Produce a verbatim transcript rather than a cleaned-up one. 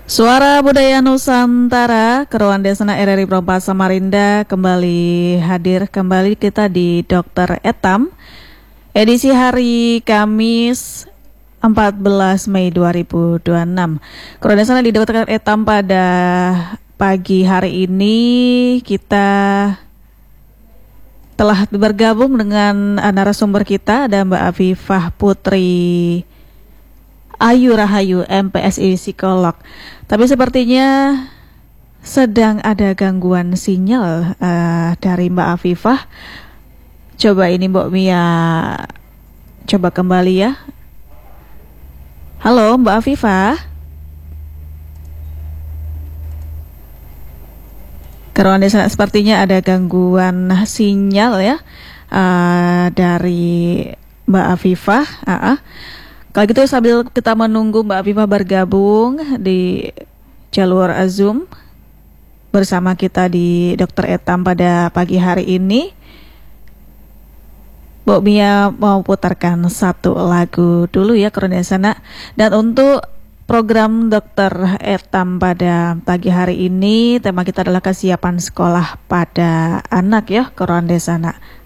Suara Budaya Nusantara, Keruan Desana R R I Perempat Samarinda kembali hadir kembali kita di Dokter Etam edisi hari Kamis empat belas Mei dua ribu dua puluh enam. Keruan Desana di Dokter Etam pada pagi hari ini kita telah bergabung dengan narasumber kita, ada Mbak Afifah Putri Ayu Rahayu, M P S I psikolog. Tapi sepertinya sedang ada gangguan sinyal uh, dari Mbak Afifah. Coba ini Mbak Mia, coba kembali ya. Halo Mbak Afifah. Keruan Desa sepertinya ada gangguan sinyal ya uh, dari Mbak Afifah. Uh-uh. Kalau gitu sambil kita menunggu Mbak Afifah bergabung di jalur Zoom bersama kita di Dokter Etam pada pagi hari ini, Mbak Mia mau putarkan satu lagu dulu ya Keruan Desana. Dan untuk program Dokter Etam pada pagi hari ini, tema kita adalah kesiapan sekolah pada anak ya Keruan Desana.